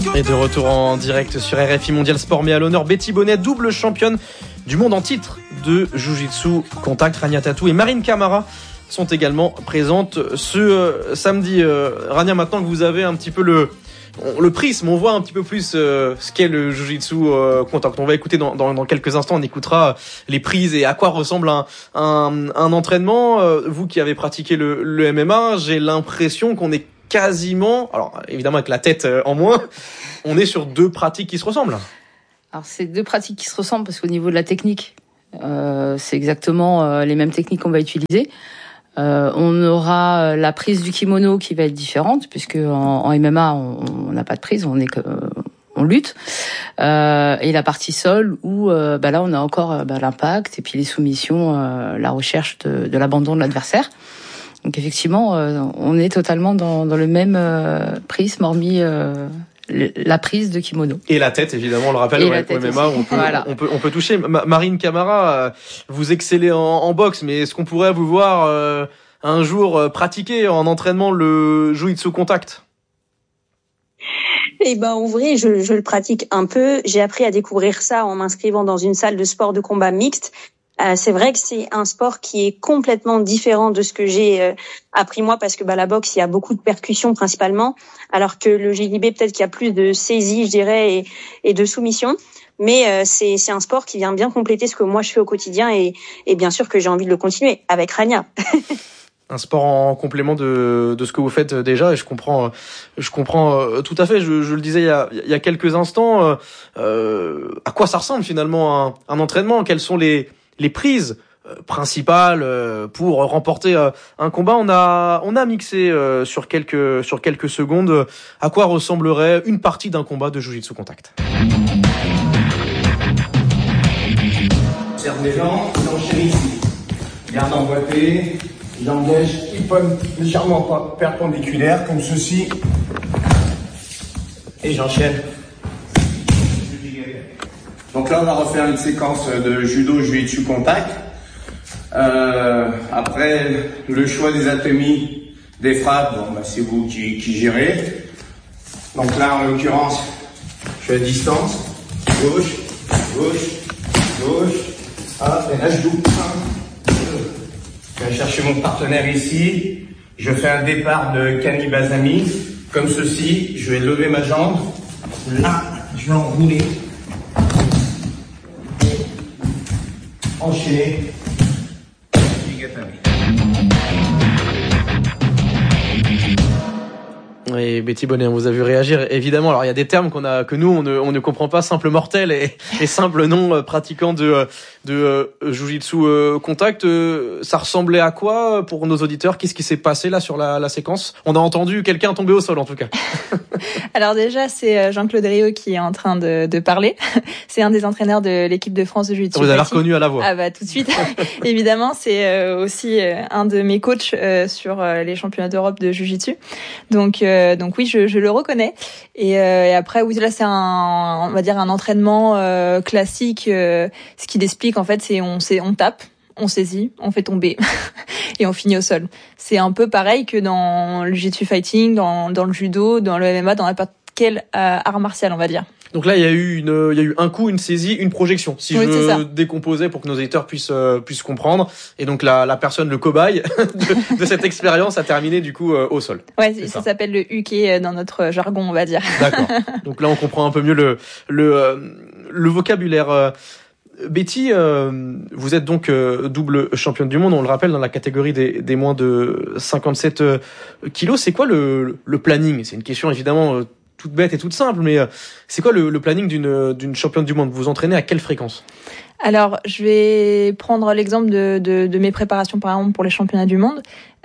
Et de retour en direct sur RFI Mondial Sport, mais à l'honneur Betty Bonnet, double championne du monde en titre de Jiu-Jitsu Contact. Rania Tatou et Marine Camara sont également présentes ce samedi. Rania, maintenant que vous avez un petit peu le prisme, on voit un petit peu plus ce qu'est le Jiu-Jitsu Contact. On va écouter dans quelques instants, on écoutera les prises et à quoi ressemble un entraînement. Vous qui avez pratiqué le MMA, j'ai l'impression qu'on est quasiment, alors évidemment avec la tête en moins, on est sur deux pratiques qui se ressemblent. Alors c'est deux pratiques qui se ressemblent parce qu'au niveau de la technique, c'est exactement les mêmes techniques qu'on va utiliser. On aura la prise du kimono qui va être différente puisque en MMA on n'a pas de prise, on lutte. Et la partie sol où là on a encore l'impact et puis les soumissions, la recherche de l'abandon de l'adversaire. Donc effectivement, on est totalement dans le même prisme, hormis la prise de kimono. Et la tête, évidemment, on le rappelle, au MMA, on peut toucher. Marine Camara, vous excellez en boxe, mais est-ce qu'on pourrait vous voir un jour pratiquer en entraînement le Jiu-Jitsu Contact ? Eh ben, en vrai, je le pratique un peu. J'ai appris à découvrir ça en m'inscrivant dans une salle de sport de combat mixte. C'est vrai que c'est un sport qui est complètement différent de ce que j'ai appris moi parce que la boxe, il y a beaucoup de percussions principalement, alors que le JJB, peut-être qu'il y a plus de saisie, je dirais, et de soumission. Mais c'est un sport qui vient bien compléter ce que moi je fais au quotidien et bien sûr que j'ai envie de le continuer avec Rania. Un sport en complément de ce que vous faites déjà, et je comprends tout à fait. Je le disais il y a quelques instants, à quoi ça ressemble finalement un entraînement, quelles sont les prises principales pour remporter un combat. On a mixé sur quelques secondes à quoi ressemblerait une partie d'un combat de Jiu-Jitsu Contact. Serre les jambes, j'enchaîne ici. Garde emboîté, jambes gauche, hip-hop légèrement perpendiculaire comme ceci. Et j'enchaîne. Donc là, on va refaire une séquence de judo Jiu-Jitsu Contact. Après, le choix des atomies, des frappes, c'est vous qui gérez. Donc là, en l'occurrence, je suis à distance. Gauche, gauche, gauche. Hop, et là, je double. Je vais chercher mon partenaire ici. Je fais un départ de Kanibazami. Comme ceci, je vais lever ma jambe. Là, je vais enrouler. Enchaîner. Et Betty Bonnet, on vous a vu réagir, évidemment. Alors il y a des termes que nous on ne comprend pas, simple mortel et simple non pratiquant de Jiu-Jitsu Contact. Ça ressemblait à quoi pour nos auditeurs? Qu'est-ce qui s'est passé là sur la séquence? On a entendu quelqu'un tomber au sol en tout cas. Alors déjà, c'est Jean-Claude Rieu qui est en train de parler. C'est un des entraîneurs de l'équipe de France de Jiu-Jitsu. Vous avez reconnu à la voix. Ah tout de suite. Évidemment, c'est aussi un de mes coachs sur les championnats d'Europe de Jiu-Jitsu. Donc oui, je le reconnais. Et après, oui, là c'est on va dire un entraînement classique. Ce qu'il explique en fait, c'est on tape, on saisit, on fait tomber et on finit au sol. C'est un peu pareil que dans le jiu-jitsu fighting, dans le judo, dans le MMA, dans n'importe quel art martial, on va dire. Donc là, il y a eu un coup, une saisie, une projection. Si oui, je décomposais pour que nos éditeurs puissent comprendre. Et donc la personne, le cobaye de cette expérience a terminé du coup au sol. Ouais, ça s'appelle le uke dans notre jargon, on va dire. D'accord. Donc là, on comprend un peu mieux le vocabulaire. Betty, vous êtes donc double championne du monde, on le rappelle, dans la catégorie des moins de 57 kilos. C'est quoi le planning? C'est une question évidemment toute bête et toute simple, mais c'est quoi le planning d'une championne du monde? Vous vous entraînez à quelle fréquence? Alors, je vais prendre l'exemple de mes préparations, par exemple, pour les championnats du monde,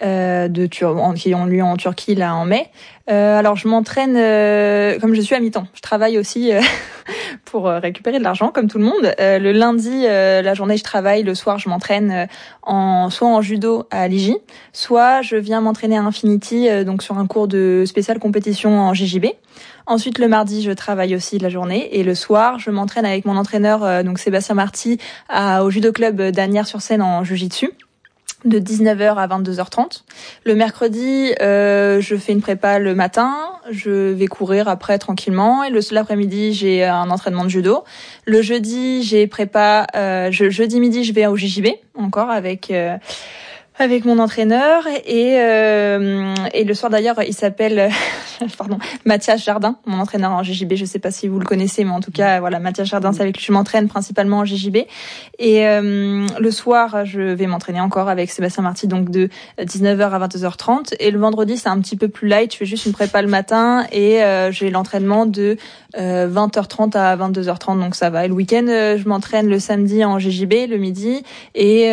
qui ont lieu en Turquie, là, en mai. Alors, je m'entraîne, comme je suis à mi-temps. Je travaille aussi, pour récupérer de l'argent, comme tout le monde. Le lundi, la journée, je travaille. Le soir, je m'entraîne soit en judo à Ligy, soit je viens m'entraîner à Infinity, donc sur un cours de spéciale compétition en JJB. Ensuite, le mardi, je travaille aussi la journée. Et le soir, je m'entraîne avec mon entraîneur, donc Sébastien Marty, au judo club d'Asnières-sur-Seine en jiu-jitsu. de 19h à 22h30. Le mercredi, je fais une prépa le matin, je vais courir après tranquillement, et l'après-midi, j'ai un entraînement de judo. Le jeudi, j'ai prépa, jeudi midi, je vais au JJB, encore avec mon entraîneur, et le soir d'ailleurs, il s'appelle Mathias Jardin, mon entraîneur en JJB. Je sais pas si vous le connaissez, mais en tout cas voilà, Mathias Jardin, c'est avec lui que je m'entraîne principalement en JJB. Et le soir, je vais m'entraîner encore avec Sébastien Marty, donc de 19h à 22h30. Et le vendredi, c'est un petit peu plus light, je fais juste une prépa le matin, et j'ai l'entraînement de 20h30 à 22h30, donc ça va. Et le week-end, je m'entraîne le samedi en JJB, le midi, et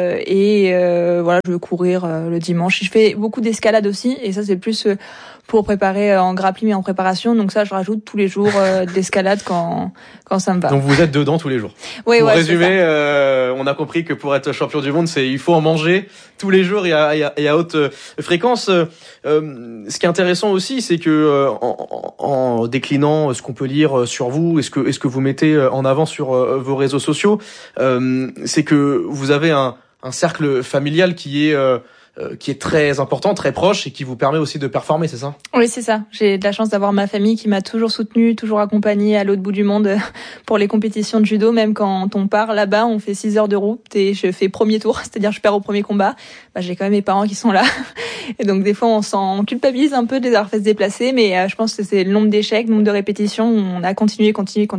voilà, je vais courir le dimanche. Je fais beaucoup d'escalade aussi, et ça c'est plus pour préparer en grappling et en préparation. Donc ça, je rajoute tous les jours d'escalade quand ça me va. Donc vous êtes dedans tous les jours. Oui, pour résumer, on a compris que pour être champion du monde, il faut en manger tous les jours et à haute fréquence. Ce qui est intéressant aussi, c'est que en déclinant ce qu'on peut lire sur vous, et ce que vous mettez en avant sur vos réseaux sociaux, c'est que vous avez un cercle familial qui est très important, très proche, et qui vous permet aussi de performer, c'est ça? Oui, c'est ça. J'ai de la chance d'avoir ma famille qui m'a toujours soutenue, toujours accompagnée à l'autre bout du monde pour les compétitions de judo. Même quand on part là-bas, on fait 6 heures de route et je fais premier tour, c'est-à-dire je perds au premier combat. J'ai quand même mes parents qui sont là. Et donc des fois, on culpabilise un peu de les avoir fait se déplacer, mais je pense que c'est le nombre d'échecs, le nombre de répétitions. On a continué.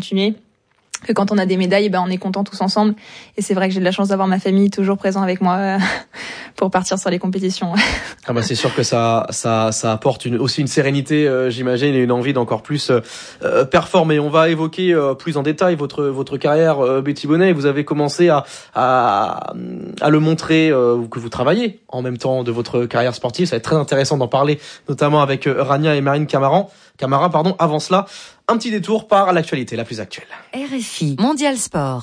Que quand on a des médailles, on est contents tous ensemble. Et c'est vrai que j'ai de la chance d'avoir ma famille toujours présent avec moi pour partir sur les compétitions. C'est sûr que ça apporte aussi une sérénité, j'imagine, et une envie d'encore plus performer. On va évoquer plus en détail votre carrière, Betty Bonnet. Vous avez commencé à le montrer, que vous travaillez en même temps de votre carrière sportive. Ça va être très intéressant d'en parler, notamment avec Rania et Marine Camara. Avant cela, un petit détour par l'actualité la plus actuelle. RFI Mondial Sport.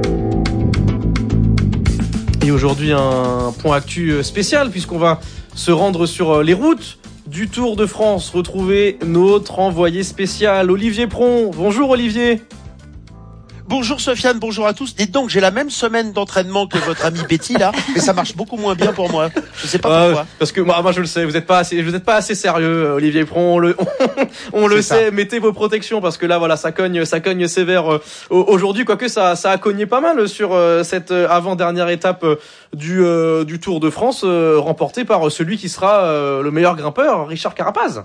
Et aujourd'hui, un point actu spécial, puisqu'on va se rendre sur les routes du Tour de France. Retrouver notre envoyé spécial, Olivier Pron. Bonjour Olivier. Bonjour Sofiane, bonjour à tous. Dites donc, j'ai la même semaine d'entraînement que votre ami Betty là, mais ça marche beaucoup moins bien pour moi. Je sais pas pourquoi. Parce que moi je le sais, vous êtes pas assez sérieux, Olivier Pron. On le sait. Mettez vos protections parce que là voilà, ça cogne sévère aujourd'hui. Quoique ça a cogné pas mal sur cette avant-dernière étape du Tour de France, remportée par celui qui sera le meilleur grimpeur, Richard Carapaz.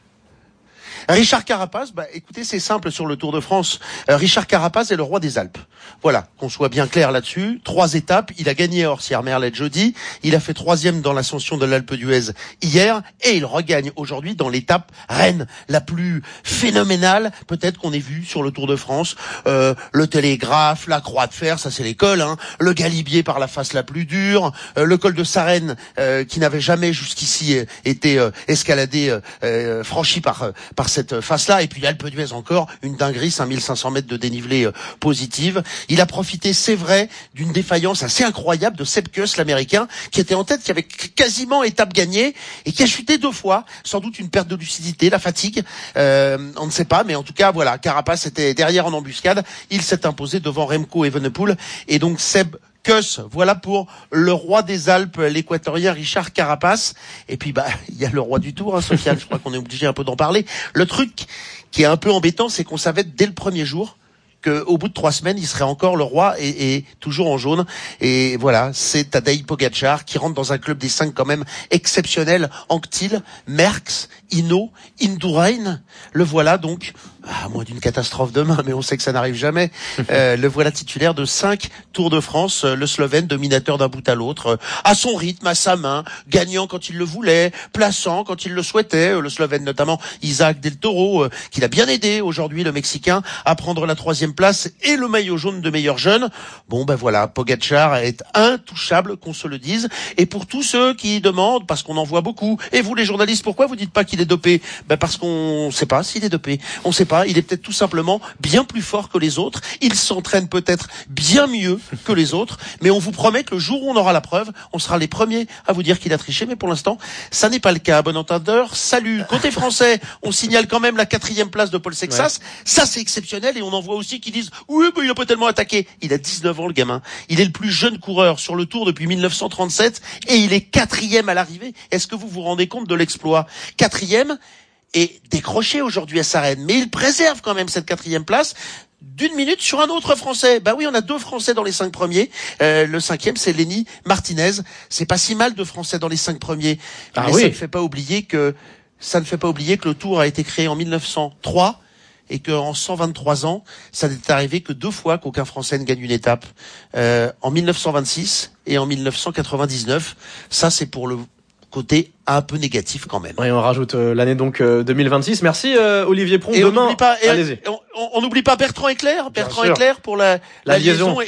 Richard Carapaz, écoutez, c'est simple sur le Tour de France. Richard Carapaz est le roi des Alpes. Voilà, qu'on soit bien clair là-dessus. 3 étapes, il a gagné à Orsières-Merlet jeudi, il a fait 3e dans l'ascension de l'Alpe d'Huez hier, et il regagne aujourd'hui dans l'étape Rennes, la plus phénoménale peut-être qu'on ait vue sur le Tour de France. Le Télégraphe, la Croix de Fer, ça c'est les cols, le Galibier par la face la plus dure, le col de Sarenne qui n'avait jamais jusqu'ici été escaladé, franchi par cette face-là, et puis l'Alpe d'Huez encore, une dinguerie, 5500 mètres de dénivelé positive. Il a profité, c'est vrai, d'une défaillance assez incroyable de Sepp Kuss, l'Américain, qui était en tête, qui avait quasiment étape gagnée, et qui a chuté 2 fois, sans doute une perte de lucidité, la fatigue, on ne sait pas, mais en tout cas, voilà, Carapaz était derrière en embuscade, il s'est imposé devant Remco Evenepoel, et donc Sepp Kuss, voilà pour le roi des Alpes, l'équatorien Richard Carapaz. Et puis il y a le roi du Tour, Sofiane, je crois qu'on est obligé un peu d'en parler. Le truc qui est un peu embêtant, c'est qu'on savait dès le premier jour qu'au bout de 3 semaines, il serait encore le roi et toujours en jaune. Et voilà, c'est Tadej Pogačar qui rentre dans un club des 5 quand même exceptionnel. Anctil, Merckx, Hinault, Indurain. Le voilà donc, à moins d'une catastrophe demain, mais on sait que ça n'arrive jamais. Le voilà titulaire de 5 Tours de France, le Slovène dominateur d'un bout à l'autre, à son rythme, à sa main, gagnant quand il le voulait, plaçant quand il le souhaitait. Le Slovène notamment, Isaac Del Toro, qui l'a bien aidé aujourd'hui, le Mexicain, à prendre la 3e place et le maillot jaune de meilleur jeune. Voilà, Pogačar est intouchable, qu'on se le dise. Et pour tous ceux qui demandent, parce qu'on en voit beaucoup, et vous les journalistes, pourquoi vous dites pas qu'il est dopé? Parce qu'on sait pas s'il est dopé. On sait pas. pas. Il est peut-être tout simplement bien plus fort que les autres. Il s'entraîne peut-être bien mieux que les autres. Mais on vous promet que le jour où on aura la preuve, on sera les premiers à vous dire qu'il a triché. Mais pour l'instant, ça n'est pas le cas. Bon entendeur, salut. Côté français, on signale quand même la 4e place de Paul Sexas. Ouais. Ça, c'est exceptionnel. Et on en voit aussi qui disent « Oui, il a pas tellement attaqué. » Il a 19 ans, le gamin. Il est le plus jeune coureur sur le Tour depuis 1937 et il est 4e à l'arrivée. Est-ce que vous vous rendez compte de l'exploit? 4e et décroché aujourd'hui à Sarenne. Mais il préserve quand même cette 4e place d'une minute sur un autre Français. Bah oui, on a 2 Français dans les 5 premiers. Le 5e, c'est Lenny Martinez. C'est pas si mal de Français dans les 5 premiers. Mais oui. Ça ne fait pas oublier que le Tour a été créé en 1903. Et qu'en 123 ans, ça n'est arrivé que 2 fois qu'aucun Français ne gagne une étape. En 1926 et en 1999. Ça, c'est pour le côté un peu négatif quand même. Oui, on rajoute l'année donc 2026. Merci Olivier Pron. Et demain, on n'oublie pas Bertrand Hécler. Bertrand Hécler pour la liaison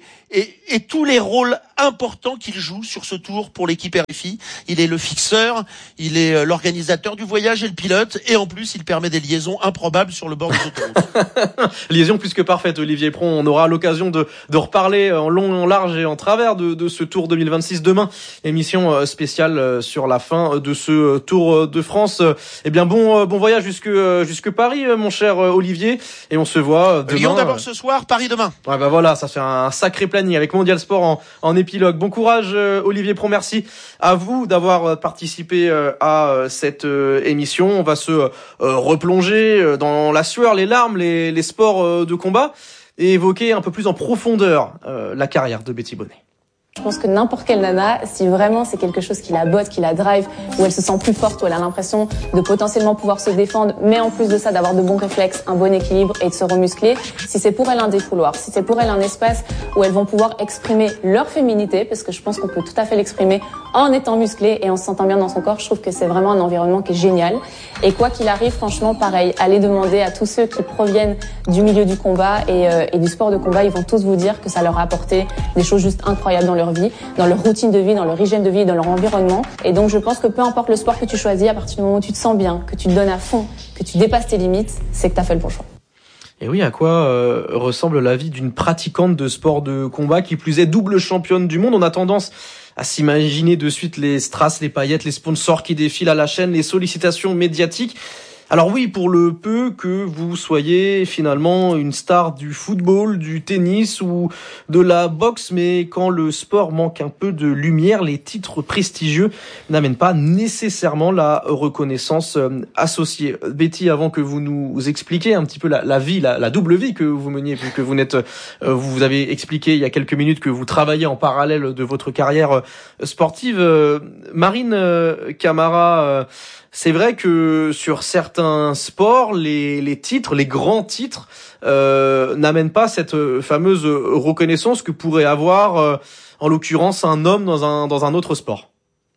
et tous les rôles importants qu'il joue sur ce tour pour l'équipe RFI. Il est le fixeur, il est l'organisateur du voyage et le pilote, et en plus il permet des liaisons improbables sur le bord des autoroutes. Liaison plus que parfaite, Olivier Pron. On aura l'occasion de reparler en long, en large et en travers de ce Tour 2026 demain. Émission spéciale sur la fin de ce Tour de France. Eh bien bon voyage jusque Paris, mon cher Olivier, et on se voit demain. Lyon d'abord ce soir, Paris demain. Ouais, bah voilà, ça fait un sacré planning avec Mondial Sport en épilogue. Bon courage Olivier Pron, merci à vous d'avoir participé à cette émission. On va se replonger dans la sueur, les larmes, les sports de combat et évoquer un peu plus en profondeur la carrière de Betty Bonnet. Je pense que n'importe quelle nana, si vraiment c'est quelque chose qui la botte, qui la drive, où elle se sent plus forte, où elle a l'impression de potentiellement pouvoir se défendre, mais en plus de ça d'avoir de bons réflexes, un bon équilibre et de se remuscler, si c'est pour elle un défouloir, si c'est pour elle un espace où elles vont pouvoir exprimer leur féminité, parce que je pense qu'on peut tout à fait l'exprimer en étant musclé et en se sentant bien dans son corps, je trouve que c'est vraiment un environnement qui est génial. Et quoi qu'il arrive, franchement, pareil, allez demander à tous ceux qui proviennent du milieu du combat et du sport de combat, ils vont tous vous dire que ça leur a apporté des choses juste incroyables dans leur vie, dans leur routine de vie, dans leur hygiène de vie, dans leur environnement. Et donc je pense que peu importe le sport que tu choisis, à partir du moment où tu te sens bien, que tu te donnes à fond, que tu dépasses tes limites, c'est que tu as fait le bon choix. Et oui, à quoi ressemble la vie d'une pratiquante de sport de combat, qui plus est double championne du monde? On a tendance à s'imaginer de suite les strass, les paillettes, les sponsors qui défilent à la chaîne, les sollicitations médiatiques. Alors oui, pour le peu que vous soyez finalement une star du football, du tennis ou de la boxe, mais quand le sport manque un peu de lumière, les titres prestigieux n'amènent pas nécessairement la reconnaissance associée. Betty, avant que vous nous expliquiez un petit peu la vie, la double vie que vous meniez, vu que vous avez expliqué il y a quelques minutes que vous travaillez en parallèle de votre carrière sportive. Marine Camara, c'est vrai que sur certains sports, les titres, les grands titres, n'amènent pas cette fameuse reconnaissance que pourrait avoir, en l'occurrence, un homme dans un autre sport.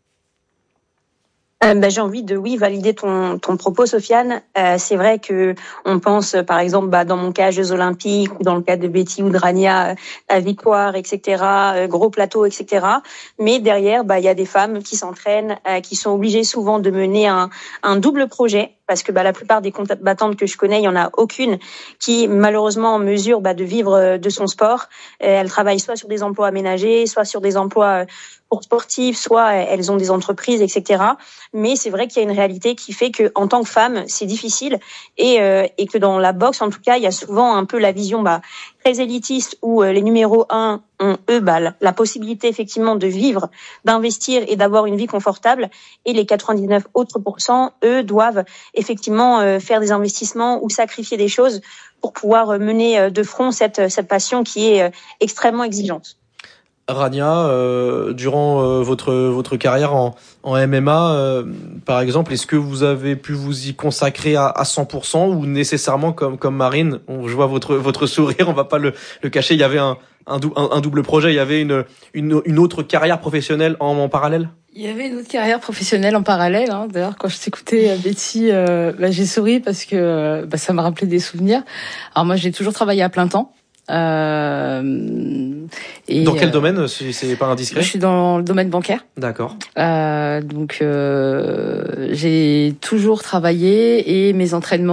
J'ai envie de valider ton propos, Sofiane. C'est vrai que on pense par exemple dans mon cas Jeux Olympiques ou dans le cas de Betty ou de Rania à victoire, etc., gros plateau, etc. Mais derrière il y a des femmes qui s'entraînent, qui sont obligées souvent de mener un double projet, parce que la plupart des combattantes que je connais, il y en a aucune qui malheureusement en mesure de vivre de son sport. Elles travaillent soit sur des emplois aménagés, soit sur des emplois pour sportifs, soit elles ont des entreprises, etc. Mais c'est vrai qu'il y a une réalité qui fait que en tant que femme, c'est difficile, et que dans la boxe, en tout cas, il y a souvent un peu la vision très élitiste où les numéros 1 ont la possibilité effectivement de vivre, d'investir et d'avoir une vie confortable, et les 99 autres %, eux, doivent effectivement faire des investissements ou sacrifier des choses pour pouvoir mener de front cette passion qui est extrêmement exigeante. Rania, durant votre carrière en MMA, par exemple, est-ce que vous avez pu vous y consacrer à 100% ou nécessairement comme Marine? Je vois votre sourire, on va pas le cacher. Il y avait un double projet. Il y avait une autre carrière professionnelle en parallèle. Il y avait une autre carrière professionnelle en parallèle. D'ailleurs, quand je t'écoutais, Betty, j'ai souri parce que ça me rappelait des souvenirs. Alors moi, j'ai toujours travaillé à plein temps. Et dans quel domaine, si c'est pas indiscret? Je suis dans le domaine bancaire. D'accord. Donc j'ai toujours travaillé, et mes entraînements